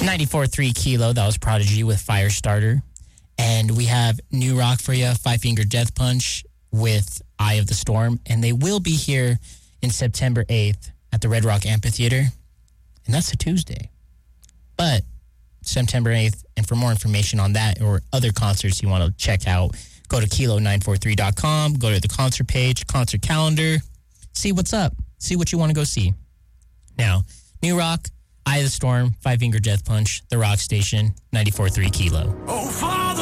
94.3 Kilo, that was Prodigy with Firestarter. And we have new rock for you, Five Finger Death Punch with Eye of the Storm. And they will be here in September 8th at the Red Rock Amphitheater. And that's a Tuesday. But September 8th, and for more information on that or other concerts you want to check out, go to kilo943.com, go to the concert page, concert calendar, see what's up, see what you want to go see. Now, new rock, Eye of the Storm, Five Finger Death Punch, The Rock Station, 94.3 Kilo. Oh, fuck!